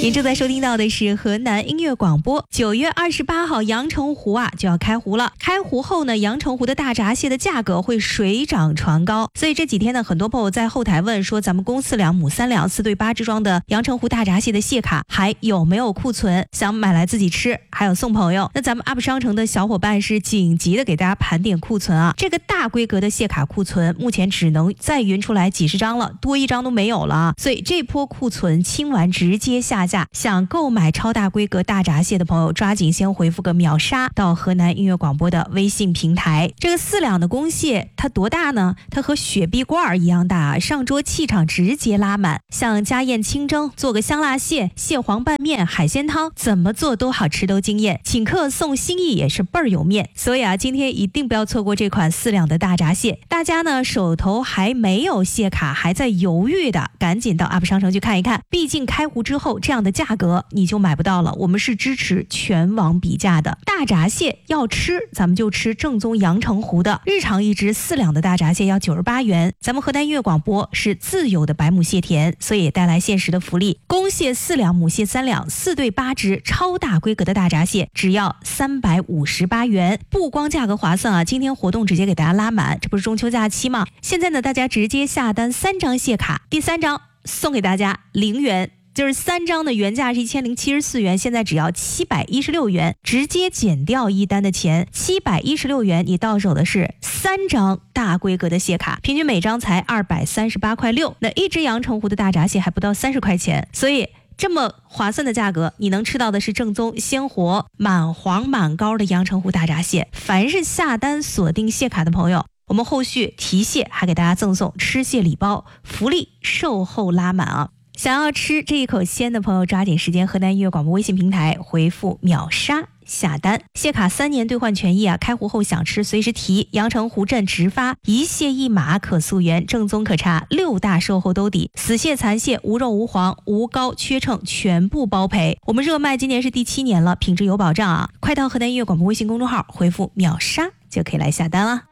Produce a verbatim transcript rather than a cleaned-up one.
您正在收听到的是河南音乐广播。九月二十八号，阳澄湖啊就要开湖了。开湖后呢，阳澄湖的大闸蟹的价格会水涨船高，所以这几天呢，很多朋友在后台问说，咱们公四两母三两四对八支装的阳澄湖大闸蟹的蟹卡还有没有库存，想买来自己吃，还有送朋友。那咱们 U P 商城的小伙伴是紧急的给大家盘点库存啊。这个大规格的蟹卡库存目前只能再匀出来几十张了，多一张都没有了，所以这波库存清完直接下架。想购买超大规格大闸蟹的朋友，抓紧先回复个秒杀到河南音乐广播的微信平台。这个四两的公蟹它多大呢？它和雪碧罐一样大啊，上桌气场直接拉满。像家宴清蒸，做个香辣蟹、蟹黄拌面、海鲜汤，怎么做都好吃都惊艳。请客送心意也是倍儿有面。所以啊，今天一定不要错过这款四两的大闸蟹。大家呢手头还没有蟹卡，还在犹豫的，赶紧到 U P 商城去看一看。毕竟开湖之后，这样的价格你就买不到了。我们是支持全网比价的。大闸蟹要吃，咱们就吃正宗阳澄湖的。日常一只四两的大闸蟹要九十八元。咱们河南音乐广播是自有的白母蟹田，所以也带来限时的福利。公蟹四两，母蟹三两，四对八只超大规格的大闸蟹只要三百五十八元。不光价格划算啊，今天活动直接给大家拉满，这不是中秋假期吗？现在呢，大家直接下单三张蟹卡，第三张送给大家零元。就是三张的原价是一千零七十四元，现在只要七百一十六元，直接减掉一单的钱，七百一十六元你到手的是三张大规格的蟹卡，平均每张才二百三十八块六。那一只阳澄湖的大闸蟹还不到三十块钱，所以这么划算的价格，你能吃到的是正宗鲜活满黄满膏的阳澄湖大闸蟹。凡是下单锁定蟹卡的朋友，我们后续提蟹还给大家赠送吃蟹礼包，福利售后拉满啊！想要吃这一口鲜的朋友，抓紧时间河南音乐广播微信平台回复秒杀下单。蟹卡三年兑换权益啊，开湖后想吃随时提。阳澄湖镇直发，一蟹一码可溯源，正宗可查，六大售后兜底，死蟹残蟹无肉无黄无膏缺秤全部包赔。我们热卖今年是第七年了，品质有保障啊！快到河南音乐广播微信公众号回复秒杀就可以来下单了。